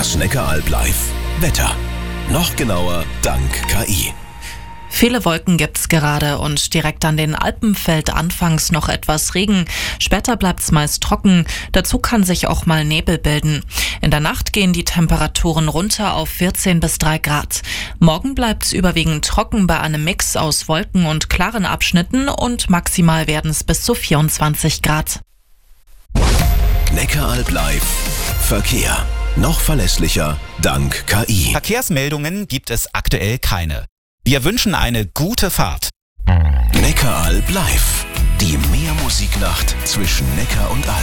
Das Neckaralb Live. Wetter. Noch genauer dank KI. Viele Wolken gibt's gerade und direkt an den Alpen fällt anfangs noch etwas Regen. Später bleibt's meist trocken. Dazu kann sich auch mal Nebel bilden. In der Nacht gehen die Temperaturen runter auf 14 bis 3 Grad. Morgen bleibt's überwiegend trocken bei einem Mix aus Wolken und klaren Abschnitten und maximal werden's bis zu 24 Grad. Neckaralb Live. Verkehr. Noch verlässlicher dank KI. Verkehrsmeldungen gibt es aktuell keine. Wir wünschen eine gute Fahrt. Neckaralb Live. Die Meermusiknacht zwischen Neckar und Alb.